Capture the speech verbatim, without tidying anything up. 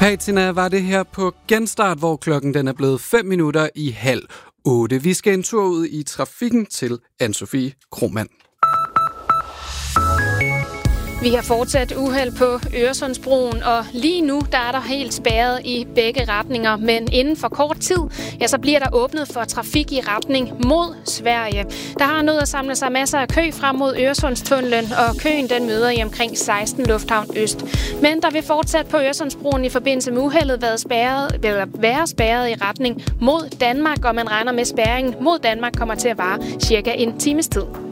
Patina var det her på Genstart, hvor klokken den er blevet fem minutter i halv otte. Vi skal en tur ud i trafikken til Anne-Sophie Krohmann. Vi har fortsat uheld på Øresundsbroen, og lige nu der er der helt spærret i begge retninger, men inden for kort tid, ja, så bliver der åbnet for trafik i retning mod Sverige. Der har nået at samle sig masser af kø frem mod Øresundstunnelen, og køen den møder i omkring seksten Lufthavn Øst. Men der vil fortsat på Øresundsbroen i forbindelse med uheldet være spærret, eller være spærret i retning mod Danmark, og man regner med spærringen mod Danmark kommer til at vare cirka en times tid.